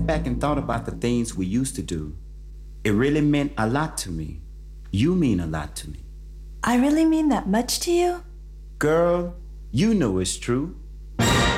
sat back and thought about the things we used to do, it really meant a lot to me. You mean a lot to me. I really mean that much to you? Girl, you know it's true.